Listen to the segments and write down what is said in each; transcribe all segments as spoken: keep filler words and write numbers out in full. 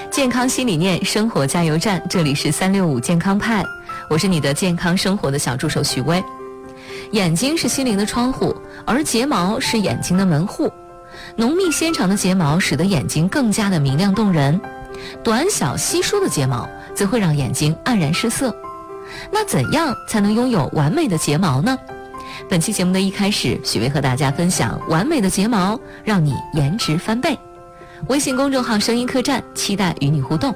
健康新理念，生活加油站，这里是三六五健康派，我是你的健康生活的小助手许巍。眼睛是心灵的窗户，而睫毛是眼睛的门户。浓密纤长的睫毛使得眼睛更加的明亮动人，短小稀疏的睫毛则会让眼睛黯然失色。那怎样才能拥有完美的睫毛呢？本期节目的一开始，许巍和大家分享完美的睫毛让你颜值翻倍。微信公众号声音客栈，期待与你互动。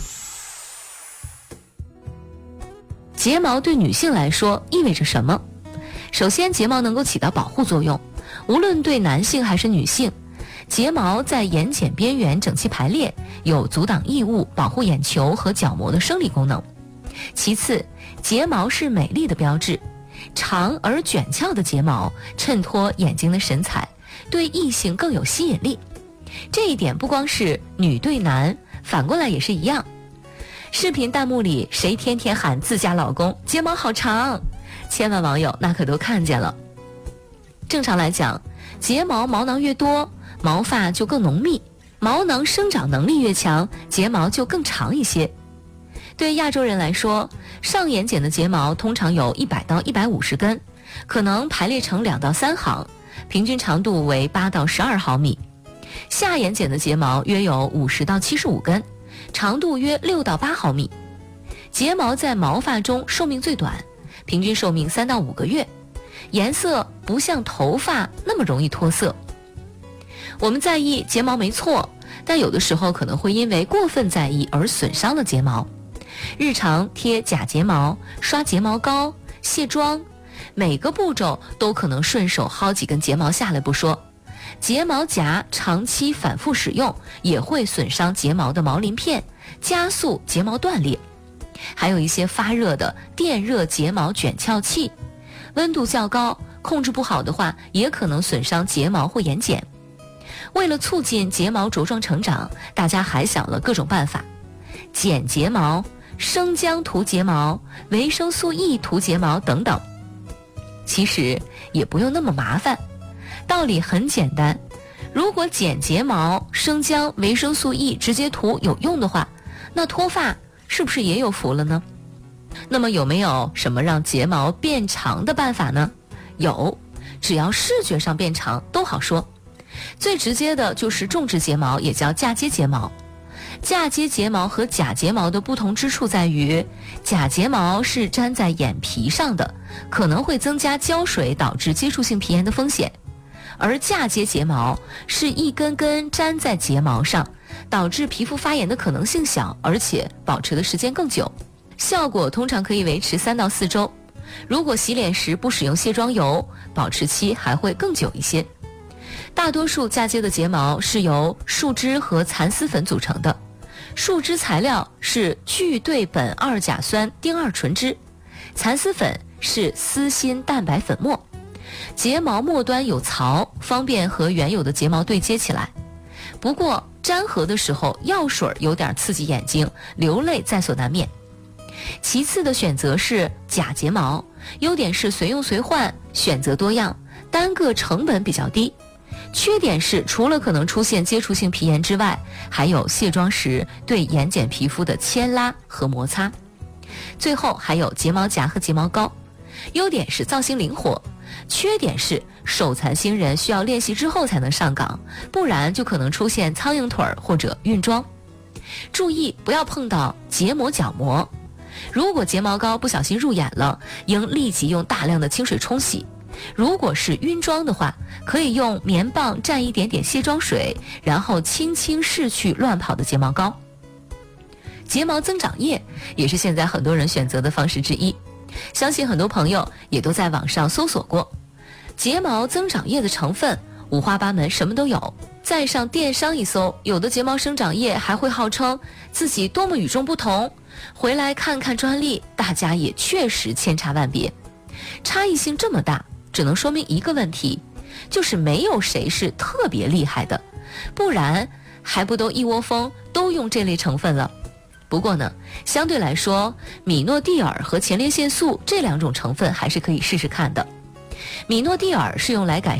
睫毛对女性来说意味着什么？首先，睫毛能够起到保护作用，无论对男性还是女性，睫毛在眼睑边缘整齐排列，有阻挡异物、保护眼球和角膜的生理功能。其次，睫毛是美丽的标志，长而卷翘的睫毛衬托眼睛的神采，对异性更有吸引力。这一点不光是女对男，反过来也是一样。视频弹幕里谁天天喊自家老公睫毛好长，千万网友那可都看见了。正常来讲，睫毛毛囊越多，毛发就更浓密，毛囊生长能力越强，睫毛就更长一些。对亚洲人来说，上眼睑的睫毛通常有一百到一百五十根，可能排列成两到三行，平均长度为八到十二毫米。下眼睑的睫毛约有五十到七十五根，长度约六到八毫米。睫毛在毛发中寿命最短，平均寿命三到五个月，颜色不像头发那么容易脱色。我们在意睫毛没错，但有的时候可能会因为过分在意而损伤了睫毛。日常贴假睫毛、刷睫毛膏、卸妆，每个步骤都可能顺手薅几根睫毛下来不说，睫毛夹长期反复使用也会损伤睫毛的毛鳞片，加速睫毛断裂。还有一些发热的电热睫毛卷翘器，温度较高，控制不好的话也可能损伤睫毛或眼睑。为了促进睫毛茁壮成长，大家还想了各种办法，剪睫毛、生姜涂睫毛、维生素 E 涂睫毛等等。其实也不用那么麻烦，道理很简单，如果剪睫毛、生姜、维生素 E 直接涂有用的话，那脱发是不是也有福了呢？那么有没有什么让睫毛变长的办法呢？有，只要视觉上变长都好说。最直接的就是种植睫毛，也叫嫁接睫毛。嫁接睫毛和假睫毛的不同之处在于，假睫毛是粘在眼皮上的，可能会增加胶水导致接触性皮炎的风险，而嫁接睫毛是一根根粘在睫毛上，导致皮肤发炎的可能性小，而且保持的时间更久，效果通常可以维持三到四周。如果洗脸时不使用卸妆油，保持期还会更久一些。大多数嫁接的睫毛是由树脂和蚕丝粉组成的，树脂材料是聚对苯二甲酸丁二醇酯，蚕丝粉是丝锌蛋白粉末。睫毛末端有槽，方便和原有的睫毛对接起来。不过粘合的时候药水有点刺激眼睛，流泪在所难免。其次的选择是假睫毛，优点是随用随换，选择多样，单个成本比较低。缺点是除了可能出现接触性皮炎之外，还有卸妆时对眼睑皮肤的牵拉和摩擦。最后还有睫毛夹和睫毛膏，优点是造型灵活，缺点是手残新人需要练习之后才能上岗，不然就可能出现苍蝇腿或者晕妆。注意不要碰到结膜角膜，如果睫毛膏不小心入眼了，应立即用大量的清水冲洗。如果是晕妆的话，可以用棉棒蘸一点点卸妆水，然后轻轻拭去乱跑的睫毛膏。睫毛增长液也是现在很多人选择的方式之一，相信很多朋友也都在网上搜索过。睫毛增长液的成分五花八门，什么都有。再上电商一搜，有的睫毛生长液还会号称自己多么与众不同，回来看看专利，大家也确实千差万别。差异性这么大，只能说明一个问题，就是没有谁是特别厉害的，不然还不都一窝蜂都用这类成分了。不过呢，相对来说，米诺地尔和前列腺素这两种成分还是可以试试看的。米诺地尔是用来改